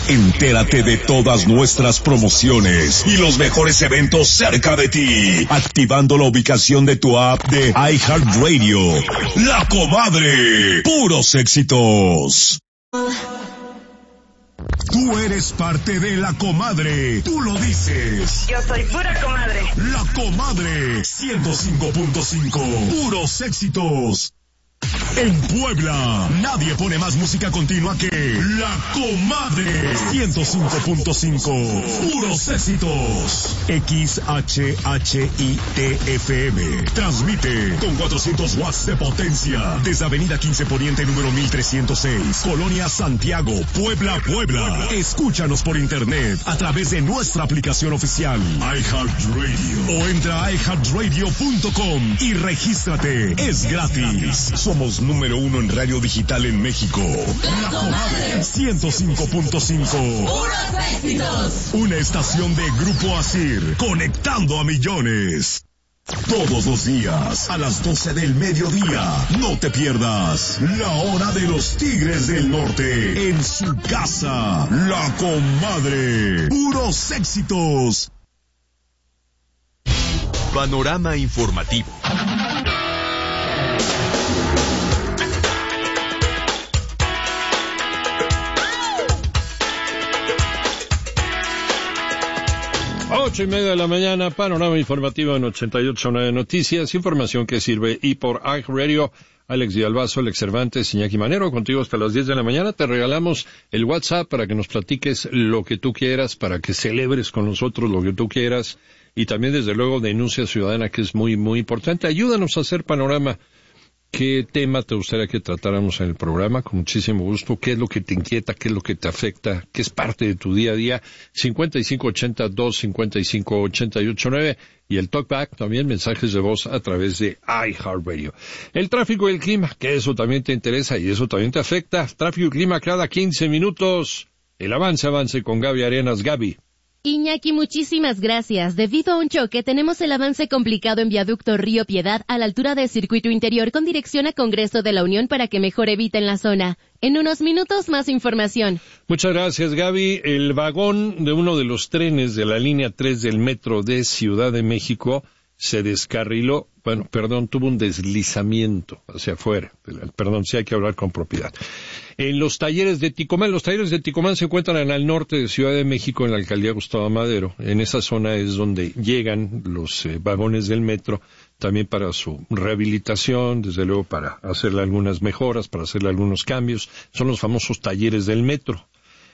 Entérate de todas nuestras promociones y los mejores eventos cerca de ti, activando la ubicación de tu app de iHeartRadio. La Comadre, puros éxitos. Tú eres parte de La Comadre, tú lo dices. Yo soy pura comadre. La Comadre, 105.5, puros éxitos. En Puebla, nadie pone más música continua que La Comadre, 105.5, puros éxitos. XHHITFM transmite con 400 watts de potencia desde Avenida 15 Poniente número 1306, Colonia Santiago, Puebla, Puebla. Escúchanos por internet a través de nuestra aplicación oficial iHeartRadio o entra a iHeartRadio.com y regístrate, es gratis. Somos número 1 en radio digital en México. La Comadre 105.5. ¡Puros éxitos! Una estación de Grupo Asir, conectando a millones. Todos los días, a las 12 del mediodía, no te pierdas La Hora de los Tigres del Norte, en su casa, La Comadre. Puros éxitos. Panorama informativo. Ocho y media de la mañana, panorama informativo en 88.9 Noticias, información que sirve y por iHeartRadio, Alex Villalbazo, Alex Cervantes, Iñaki Manero, contigo hasta las 10 de la mañana. Te regalamos el WhatsApp para que nos platiques lo que tú quieras, para que celebres con nosotros lo que tú quieras, y también desde luego denuncia ciudadana, que es muy, muy importante. Ayúdanos a hacer panorama. ¿Qué tema te gustaría que tratáramos en el programa? Con muchísimo gusto. ¿Qué es lo que te inquieta? ¿Qué es lo que te afecta? ¿Qué es parte de tu día a día? 5580-255-889 y el talkback, también mensajes de voz a través de iHeartRadio. El tráfico y el clima, que eso también te interesa y eso también te afecta. Tráfico y clima cada 15 minutos. El avance con Gaby Arenas. Gaby. Iñaki, muchísimas gracias. Debido a un choque, tenemos el avance complicado en viaducto Río Piedad a la altura del circuito interior con dirección a Congreso de la Unión para que mejor eviten la zona. En unos minutos, más información. Muchas gracias, Gaby. El vagón de uno de los trenes de la línea 3 del metro de Ciudad de México se descarriló, tuvo un deslizamiento hacia afuera. Sí hay que hablar con propiedad. En los talleres de Ticomán se encuentran al norte de Ciudad de México, en la alcaldía Gustavo Madero. En esa zona es donde llegan los vagones del metro, también para su rehabilitación, desde luego para hacerle algunas mejoras, para hacerle algunos cambios. Son los famosos talleres del metro.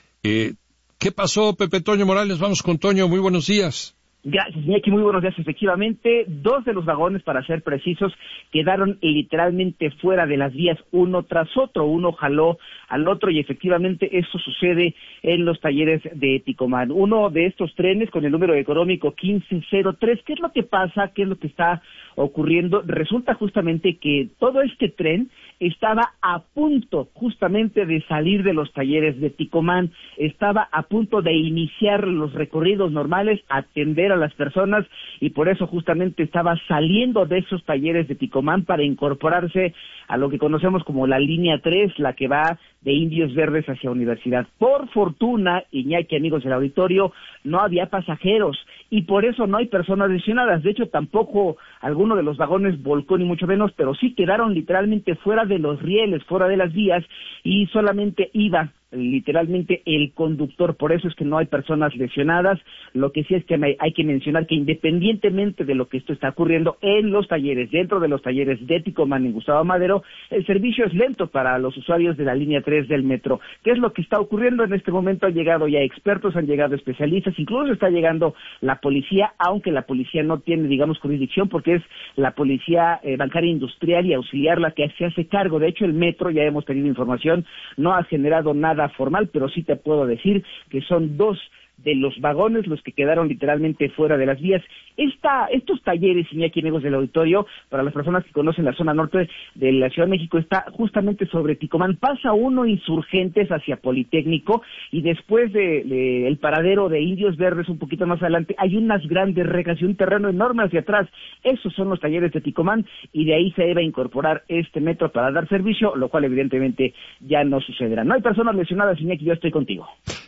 ¿Qué pasó, Pepe Toño Morales? Vamos con Toño, muy buenos días. Gracias, Iñaki, muy buenos días. Efectivamente, 2 de los vagones, para ser precisos, quedaron literalmente fuera de las vías uno tras otro. Uno jaló al otro y efectivamente esto sucede en los talleres de Ticomán. Uno de estos trenes con el número económico 1503. ¿Qué es lo que pasa? ¿Qué es lo que está ocurriendo? Resulta justamente que todo este tren estaba a punto justamente de salir de los talleres de Ticomán, estaba a punto de iniciar los recorridos normales, atender a las personas, y por eso justamente estaba saliendo de esos talleres de Ticomán para incorporarse a lo que conocemos como la línea 3, la que va de Indios Verdes hacia Universidad. Por fortuna, Iñaki, amigos del auditorio, no había pasajeros y por eso no hay personas lesionadas. De hecho, tampoco alguno de los vagones volcó, ni mucho menos, pero sí quedaron literalmente fuera de los rieles, fuera de las vías, y solamente iba literalmente el conductor. Por eso es que no hay personas lesionadas. Lo que sí es que hay que mencionar que independientemente de lo que esto está ocurriendo en los talleres, dentro de los talleres de Ticomán en Gustavo Madero, el servicio es lento para los usuarios de la línea 3 del metro. ¿Qué es lo que está ocurriendo? En este momento han llegado ya expertos, han llegado especialistas, incluso está llegando la policía, aunque la policía no tiene, digamos, jurisdicción, porque es la policía bancaria industrial y auxiliar la que se hace cargo. De hecho, el metro, ya hemos tenido información, no ha generado nada formal, pero sí te puedo decir que son 2 de los vagones los que quedaron literalmente fuera de las vías. Estos talleres, Iñaki, amigos del auditorio, para las personas que conocen la zona norte de la Ciudad de México, está justamente sobre Ticomán. Pasa uno Insurgentes hacia Politécnico y después de el paradero de Indios Verdes, un poquito más adelante, hay unas grandes rejas y un terreno enorme hacia atrás. Esos son los talleres de Ticomán y de ahí se debe incorporar este metro para dar servicio, lo cual evidentemente ya no sucederá. No hay personas lesionadas, Iñaki, yo estoy contigo.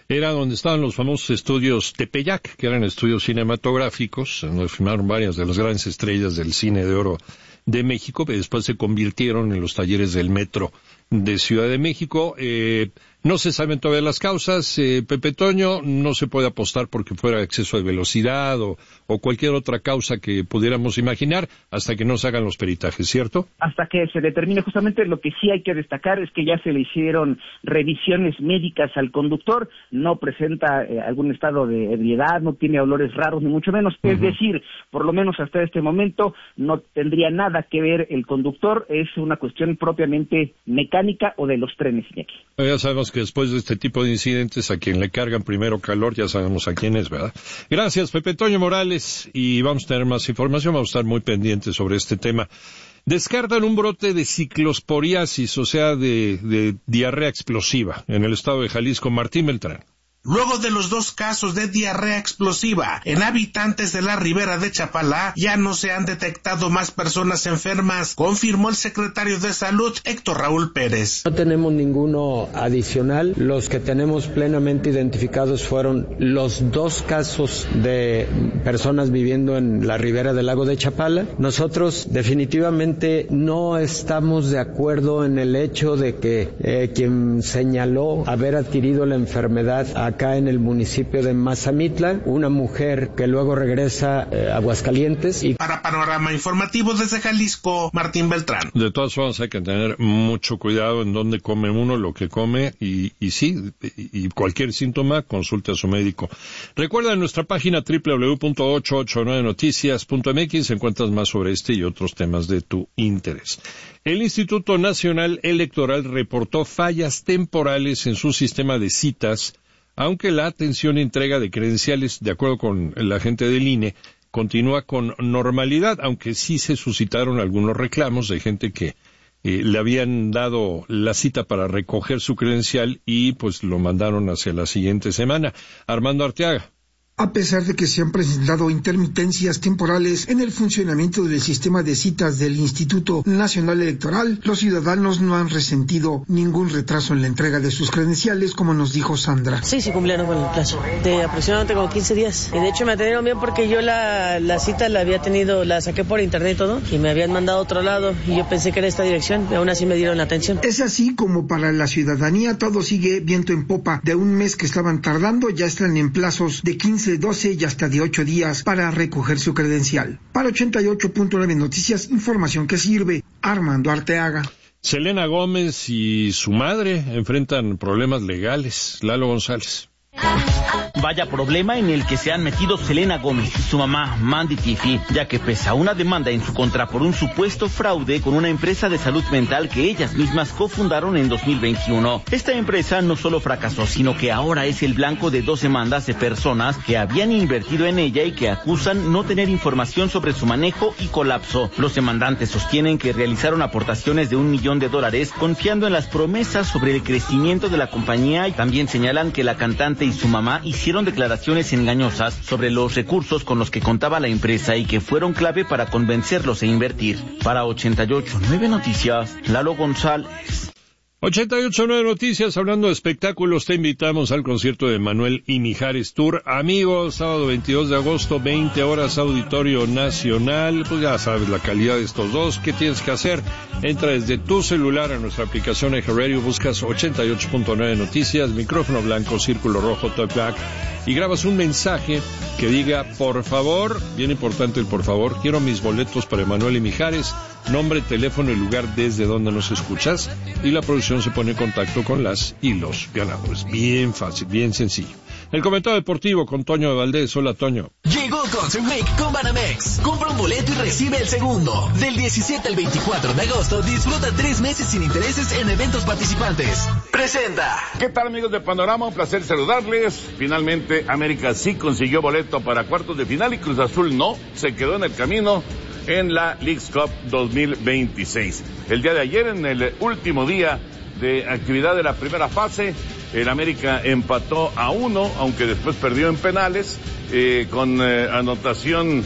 era donde estaban los famosos estudios Tepeyac, que eran estudios cinematográficos, donde filmaron varias de las grandes estrellas del cine de oro de México, que después se convirtieron en los talleres del metro de Ciudad de México. No se saben todavía las causas, Pepe Toño, no se puede apostar porque fuera exceso de velocidad o cualquier otra causa que pudiéramos imaginar hasta que no se hagan los peritajes, ¿cierto? Hasta que se determine. Justamente lo que sí hay que destacar es que ya se le hicieron revisiones médicas al conductor, no presenta algún estado de ebriedad, no tiene olores raros ni mucho menos, es decir, por lo menos hasta este momento no tendría nada que ver el conductor, es una cuestión propiamente mecánica o de los trenes, Iñaki. Ya sabemos que después de este tipo de incidentes, a quien le cargan primero calor, ya sabemos a quién es, ¿verdad? Gracias, Pepe Toño Morales, y vamos a tener más información, vamos a estar muy pendientes sobre este tema. Descartan un brote de ciclosporiasis, o sea, de diarrea explosiva, en el estado de Jalisco. Martín Beltrán. Luego de los 2 casos de diarrea explosiva en habitantes de la Ribera de Chapala, ya no se han detectado más personas enfermas, confirmó el secretario de Salud, Héctor Raúl Pérez. No tenemos ninguno adicional. Los que tenemos plenamente identificados fueron los 2 casos de personas viviendo en la Ribera del lago de Chapala. Nosotros definitivamente no estamos de acuerdo en el hecho de que quien señaló haber adquirido la enfermedad acá en el municipio de Mazamitla, una mujer que luego regresa a Aguascalientes. Para Panorama Informativo desde Jalisco, Martín Beltrán. De todas formas hay que tener mucho cuidado en dónde come uno, lo que come, y cualquier síntoma, consulte a su médico. Recuerda en nuestra página www.889noticias.mx encuentras más sobre este y otros temas de tu interés. El Instituto Nacional Electoral reportó fallas temporales en su sistema de citas, aunque la atención y entrega de credenciales, de acuerdo con la gente del INE, continúa con normalidad, aunque sí se suscitaron algunos reclamos de gente que le habían dado la cita para recoger su credencial y pues lo mandaron hacia la siguiente semana. Armando Arteaga. A pesar de que se han presentado intermitencias temporales en el funcionamiento del sistema de citas del Instituto Nacional Electoral, los ciudadanos no han resentido ningún retraso en la entrega de sus credenciales, como nos dijo Sandra. Sí, cumplieron con el plazo de aproximadamente como 15 días. Y de hecho me atendieron bien porque yo la cita la saqué por internet y todo, y me habían mandado a otro lado, y yo pensé que era esta dirección, y aún así me dieron la atención. Es así como para la ciudadanía todo sigue viento en popa. De un mes que estaban tardando, ya están en plazos de 15, 12 y hasta de 8 días para recoger su credencial. Para 88.9 Noticias, información que sirve. Armando Arteaga. Selena Gómez y su madre enfrentan problemas legales. Lalo González. Vaya problema en el que se han metido Selena Gómez y su mamá, Mandy Tiffy, ya que pesa una demanda en su contra por un supuesto fraude con una empresa de salud mental que ellas mismas cofundaron en 2021. Esta empresa no solo fracasó, sino que ahora es el blanco de 2 demandas de personas que habían invertido en ella y que acusan no tener información sobre su manejo y colapso. Los demandantes sostienen que realizaron aportaciones de $1 millón confiando en las promesas sobre el crecimiento de la compañía, y también señalan que la cantante y su mamá hicieron declaraciones engañosas sobre los recursos con los que contaba la empresa y que fueron clave para convencerlos a invertir. Para 88.9 Noticias, Lalo González. 88.9 Noticias, hablando de espectáculos, te invitamos al concierto de Manuel y Mijares Tour. Amigos, sábado 22 de agosto, 20 horas, Auditorio Nacional. Pues ya sabes la calidad de estos dos. ¿Qué tienes que hacer? Entra desde tu celular a nuestra aplicación Eje Radio, buscas 88.9 Noticias, micrófono blanco, círculo rojo, top back, y grabas un mensaje que diga, por favor, bien importante el por favor, quiero mis boletos para Manuel y Mijares, nombre, teléfono y lugar desde donde nos escuchas, y la producción se pone en contacto con las y los ganadores. Bien fácil, bien sencillo. El comentario deportivo con Toño de Valdés. Hola, Toño. Llegó Concert Week con Banamex. Compra un boleto y recibe el segundo. Del 17 al 24 de agosto, disfruta 3 meses sin intereses en eventos participantes. Presenta. ¿Qué tal, amigos de Panorama? Un placer saludarles. Finalmente, América sí consiguió boleto para cuartos de final y Cruz Azul no. Se quedó en el camino en la Leagues Cup 2026. El día de ayer, en el último día de actividad de la primera fase, el América empató a 1, aunque después perdió en penales, con anotación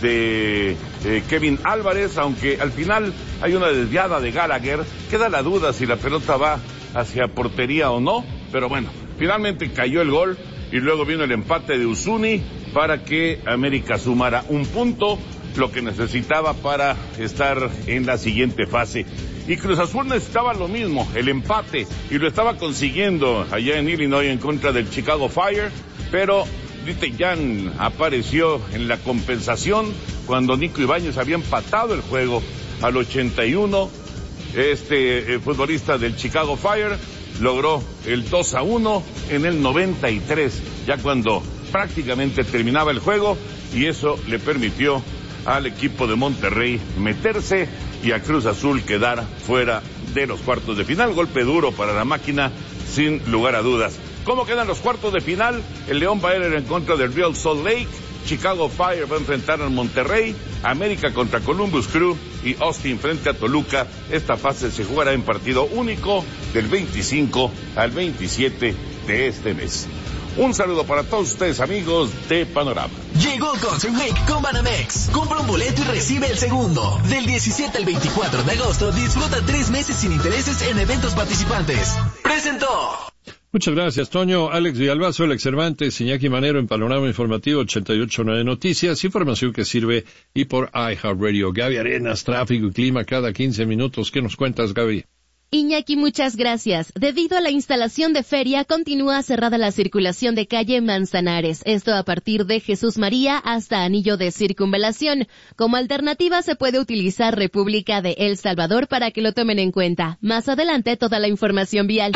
de Kevin Álvarez, aunque al final hay una desviada de Gallagher. Queda la duda si la pelota va hacia portería o no, pero bueno, Finalmente cayó el gol y luego vino el empate de Uzuni para que América sumara un punto, lo que necesitaba para estar en la siguiente fase. Y Cruz Azul necesitaba lo mismo, el empate, y lo estaba consiguiendo allá en Illinois en contra del Chicago Fire, pero Dieter Jan apareció en la compensación cuando Nico Ibáñez había empatado el juego al 81. Futbolista del Chicago Fire logró el 2-1 en el 93, ya cuando prácticamente terminaba el juego, y eso le permitió al equipo de Monterrey meterse y a Cruz Azul quedar fuera de los cuartos de final. Golpe duro para la máquina, sin lugar a dudas. ¿Cómo quedan los cuartos de final? El León va a ir en contra del Real Salt Lake, Chicago Fire va a enfrentar al Monterrey, América contra Columbus Crew y Austin frente a Toluca. Esta fase se jugará en partido único del 25 al 27 de este mes. Un saludo para todos ustedes, amigos de Panorama. Llegó Concert Week con Banamex. Compra un boleto y recibe el segundo. Del 17 al 24 de agosto, disfruta 3 meses sin intereses en eventos participantes. ¡Presentó! Muchas gracias, Toño. Alex Villalbazo, Alex Cervantes, Iñaki Manero en Panorama Informativo 88.9 Noticias, información que sirve y por iHeartRadio. Gaby Arenas, tráfico y clima cada 15 minutos. ¿Qué nos cuentas, Gaby? Iñaki, muchas gracias. Debido a la instalación de feria, continúa cerrada la circulación de calle Manzanares. Esto a partir de Jesús María hasta Anillo de Circunvalación. Como alternativa se puede utilizar República de El Salvador para que lo tomen en cuenta. Más adelante toda la información vial.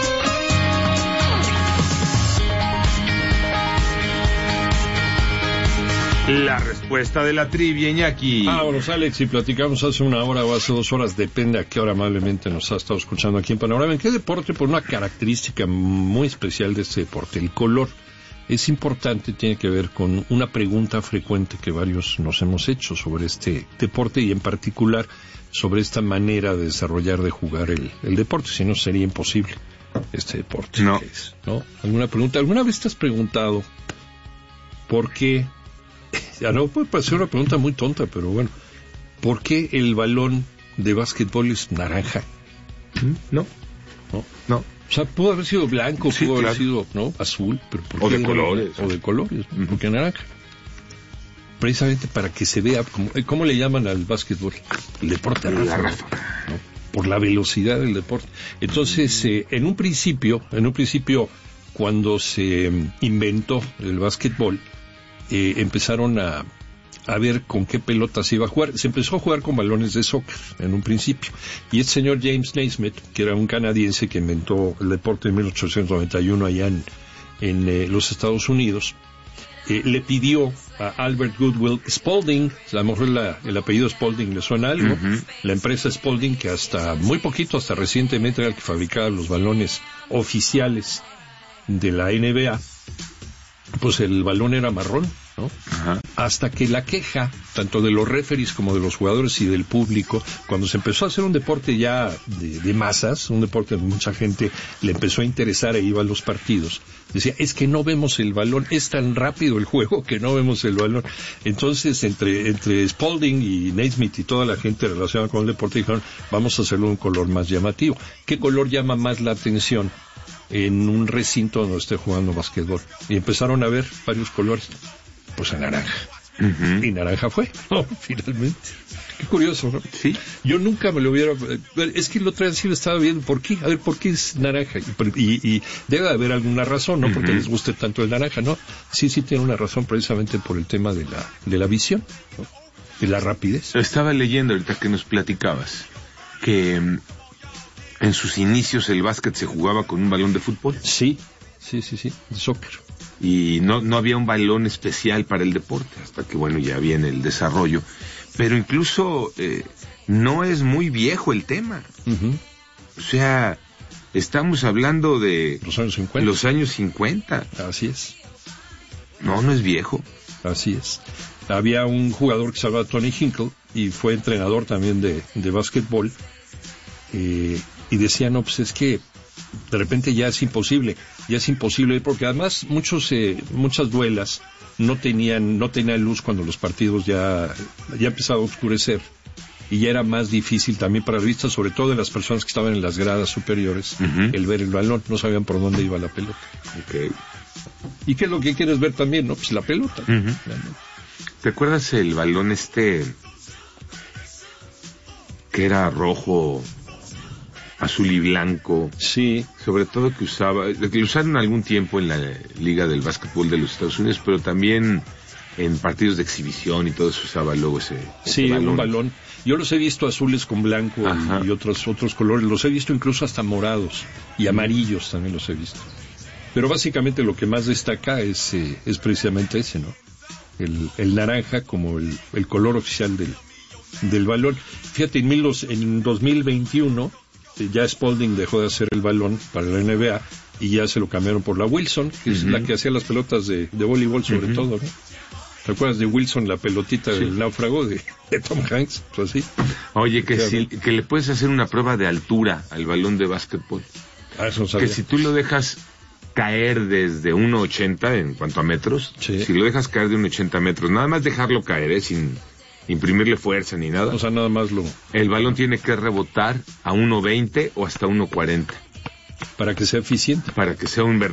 La respuesta de la trivia, Iñaki. Vámonos, Alex, y platicamos hace una hora o hace 2 horas, depende a qué hora amablemente nos ha estado escuchando aquí en Panorama. ¿En qué deporte? Por una característica muy especial de este deporte, el color. Es importante, tiene que ver con una pregunta frecuente que varios nos hemos hecho sobre este deporte y en particular sobre esta manera de desarrollar, de jugar el deporte, si no sería imposible este deporte. No. ¿No? ¿Alguna pregunta? ¿Alguna vez te has preguntado por qué? Ya no puede parecer una pregunta muy tonta, pero bueno, ¿por qué el balón de básquetbol es naranja? No. O sea, pudo haber sido blanco, sí, pudo haber sido, ¿no?, azul, pero ¿por qué de colores. O de colores, ¿por qué naranja? Precisamente para que se vea, ¿cómo le llaman al básquetbol? El deporte ráfaga, ¿no? Por la velocidad del deporte. Entonces, en un principio, cuando se inventó el básquetbol, empezaron a ver con qué pelotas se iba a jugar. Se empezó a jugar con balones de soccer en un principio. Y este señor James Naismith, que era un canadiense que inventó el deporte en 1891 allá en los Estados Unidos, le pidió a Albert Goodwill Spalding, a lo mejor el apellido Spalding le suena algo, la empresa Spalding, que hasta muy poquito, hasta recientemente era el que fabricaba los balones oficiales de la NBA, pues el balón era marrón, ¿no? Ajá. Hasta que la queja, tanto de los referees como de los jugadores y del público, cuando se empezó a hacer un deporte ya de masas, un deporte donde mucha gente le empezó a interesar e iba a los partidos, decía, es que no vemos el balón, es tan rápido el juego que no vemos el balón. Entonces, entre Spalding y Naismith y toda la gente relacionada con el deporte, dijeron, vamos a hacerlo un color más llamativo. ¿Qué color llama más la atención en un recinto donde esté jugando basquetbol? Y empezaron a ver varios colores, pues el naranja. Y naranja fue, ¿no? Finalmente. Qué curioso, ¿no? Sí. Yo nunca me lo hubiera... Es que el otro día sí lo estaba viendo, ¿por qué? A ver, ¿por qué es naranja? Y debe haber alguna razón, ¿no? Porque les guste tanto el naranja, ¿no? Sí tiene una razón, precisamente por el tema de la visión, ¿no? De la rapidez. Estaba leyendo ahorita que nos platicabas que en sus inicios el básquet se jugaba con un balón de fútbol. Sí, de soccer. Y no había un balón especial para el deporte, hasta que, bueno, ya viene el desarrollo. Pero incluso no es muy viejo el tema. O sea, estamos hablando de los años 50. Así es. No es viejo. Así es. Había un jugador que se llamaba Tony Hinkle y fue entrenador también de básquetbol. Y decía, no, pues es que de repente ya es imposible, porque además muchas duelas no tenían luz cuando los partidos ya empezaba a oscurecer, y ya era más difícil también para la vista, sobre todo de las personas que estaban en las gradas superiores, el ver el balón, no sabían por dónde iba la pelota. Okay. ¿Y qué es lo que quieres ver también, no? Pues la pelota. ¿Te acuerdas el balón que era rojo, azul y blanco? Sí. Sobre todo que lo usaron algún tiempo en la Liga del Básquetbol de los Estados Unidos, pero también en partidos de exhibición y todo eso usaba luego ese balón. Un balón. Yo los he visto azules con blanco y otros colores. Los he visto incluso hasta morados y amarillos también los he visto. Pero básicamente lo que más destaca es precisamente ese, ¿no? El naranja como el color oficial del balón. Fíjate, en 2021 ya Spalding dejó de hacer el balón para la NBA y ya se lo cambiaron por la Wilson, que es la que hacía las pelotas de voleibol sobre todo, ¿no? ¿Te acuerdas de Wilson, la pelotita del náufrago de Tom Hanks? Pues así. Oye, que le puedes hacer una prueba de altura al balón de básquetbol. Eso sabía. Que si tú lo dejas caer desde 1.80 en cuanto a metros, si lo dejas caer de 1.80 metros, nada más dejarlo caer, sin imprimirle fuerza ni nada. O sea, nada más el balón tiene que rebotar a 1.20 o hasta 1.40. Para que sea eficiente. Para que sea un verdadero